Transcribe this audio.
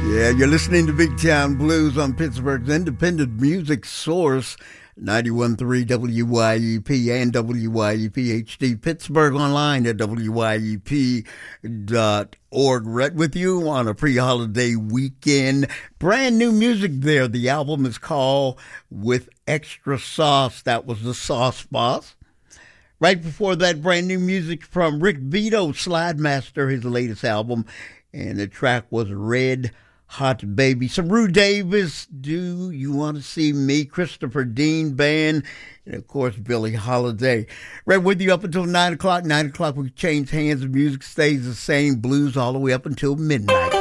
Yeah, you're listening to Big Town Blues on Pittsburgh's independent music source, 91.3 WYEP and WYEP HD. Pittsburgh online at WYEP.org. Right with you on a pre-holiday weekend. Brand new music there. The album is called With Extra Sauce. That was the Sauce Boss. Right before that, brand new music from Rick Vito, Slide Master, his latest album. And the track was Red Hot Baby. Some Rue Davis, Do You Want to See Me? Christopher Dean Band, and of course Billie Holiday. Right with you up until 9 o'clock. 9 o'clock we change hands. The music stays the same. Blues all the way up until midnight.